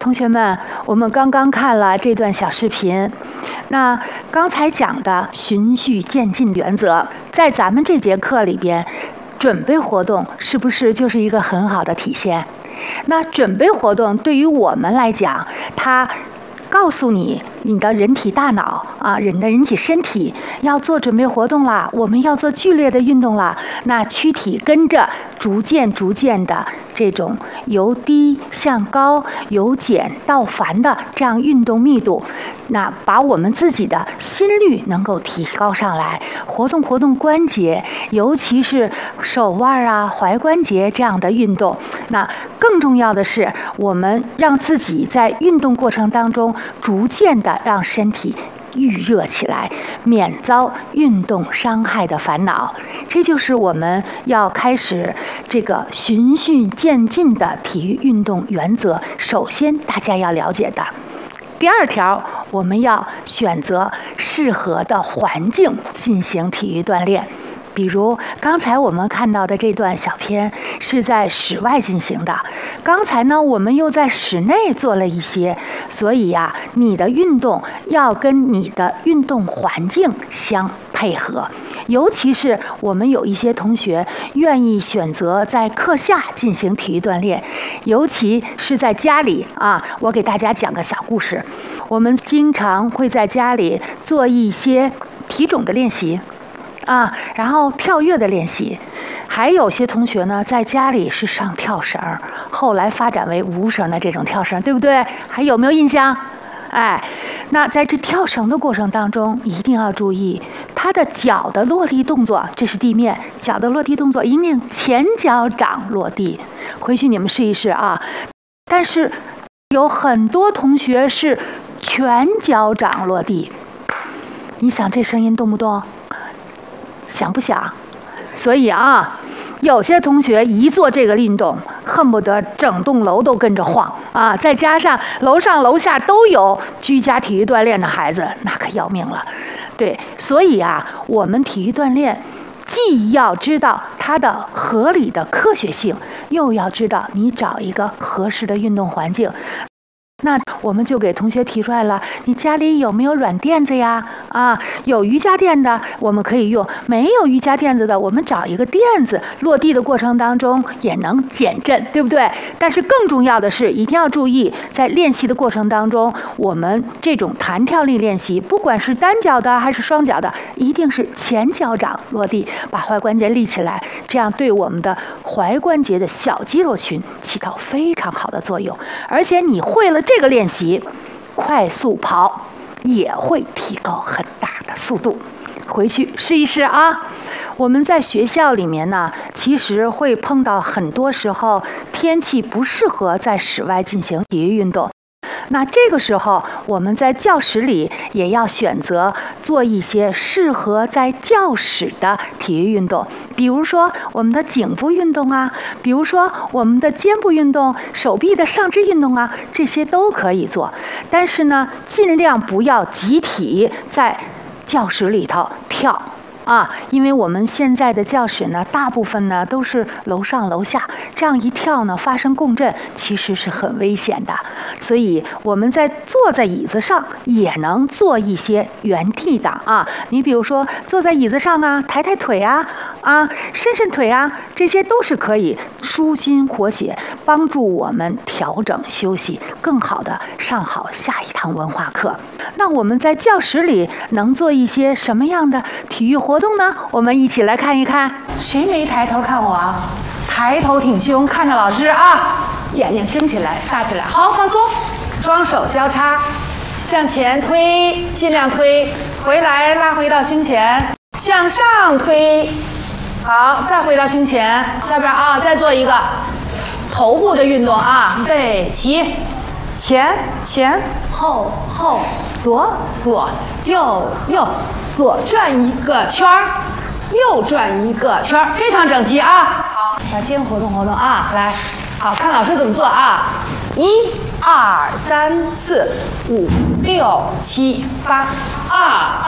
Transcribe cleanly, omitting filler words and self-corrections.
同学们，我们刚刚看了这段小视频。那刚才讲的循序渐进原则，在咱们这节课里边，准备活动是不是就是一个很好的体现？那准备活动对于我们来讲，它告诉你的人体大脑啊，人体身体要做准备活动啦，我们要做剧烈的运动啦。那躯体跟着逐渐的这种由低向高、由简到繁的这样运动密度，那把我们自己的心率能够提高上来，活动关节，尤其是手腕啊、踝关节这样的运动。那更重要的是，我们让自己在运动过程当中逐渐的让身体预热起来，免遭运动伤害的烦恼。这就是我们要开始这个循序渐进的体育运动原则，首先大家要了解的。第二条，我们要选择适合的环境进行体育锻炼。比如刚才我们看到的这段小片是在室外进行的，刚才呢我们又在室内做了一些，所以呀，你的运动要跟你的运动环境相配合。尤其是我们有一些同学愿意选择在课下进行体育锻炼，尤其是在家里啊，我给大家讲个小故事。我们经常会在家里做一些体重的练习啊，然后跳跃的练习，还有些同学呢，在家里是上跳绳，后来发展为无绳的这种跳绳，对不对？还有没有印象？哎，那在这跳绳的过程当中，一定要注意他的脚的落地动作，这是地面，脚的落地动作一定前脚掌落地。回去你们试一试啊。但是有很多同学是全脚掌落地，你想这声音动不动？想不想？所以啊，有些同学一做这个运动，恨不得整栋楼都跟着晃啊！再加上楼上楼下都有居家体育锻炼的孩子，那可要命了。对，所以啊，我们体育锻炼既要知道它的合理的科学性，又要知道你找一个合适的运动环境。那我们就给同学提出来了，你家里有没有软垫子呀？啊，有瑜伽垫的我们可以用，没有瑜伽垫子的，我们找一个垫子，落地的过程当中也能减震，对不对？但是更重要的是，一定要注意，在练习的过程当中，我们这种弹跳力练习，不管是单脚的还是双脚的，一定是前脚掌落地，把踝关节立起来，这样对我们的踝关节的小肌肉群起到非常好的作用。而且你会了这个练习，快速跑也会提高很大的速度。回去试一试啊！我们在学校里面呢，其实会碰到很多时候天气不适合在室外进行体育运动。那这个时候，我们在教室里也要选择做一些适合在教室的体育运动，比如说我们的颈部运动啊，比如说我们的肩部运动、手臂的上肢运动啊，这些都可以做。但是呢，尽量不要集体在教室里头跳。啊，因为我们现在的教室呢，大部分呢都是楼上楼下，这样一跳呢，发生共振，其实是很危险的。所以我们坐在椅子上也能做一些原地的啊。你比如说坐在椅子上啊，抬抬腿啊，伸伸腿啊，这些都是可以舒筋活血，帮助我们调整休息，更好的上好下一堂文化课。那我们在教室里能做一些什么样的体育活动呢？我们一起来看一看。谁没抬头看我啊？抬头挺胸，看着老师啊，眼睛睁起来，大起来，好，放松，双手交叉，向前推，尽量推，回来拉回到胸前，向上推，好，再回到胸前，下边啊，再做一个头部的运动啊，背起，前前后后，左左右右，左转一个圈儿，右转一个圈儿，非常整齐啊。好，把肩活动活动啊，来，好看老师怎么做啊？1、2、3、4、5、6、7、8，2。